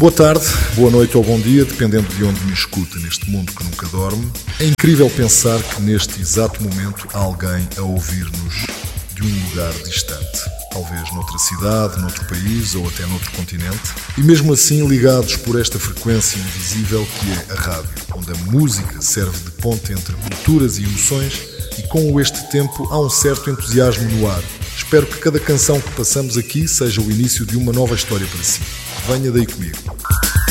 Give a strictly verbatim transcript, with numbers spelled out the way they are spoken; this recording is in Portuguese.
Boa tarde, boa noite ou bom dia, dependendo de onde me escuta neste mundo que nunca dorme. É incrível pensar que neste exato momento há alguém a ouvir-nos de um lugar distante. Talvez noutra cidade, noutro país ou até noutro continente. E mesmo assim ligados por esta frequência invisível que é a rádio, onde a música serve de ponte entre culturas e emoções e com este tempo há um certo entusiasmo no ar. Espero que cada canção que passamos aqui seja o início de uma nova história para si. Venha daí comigo.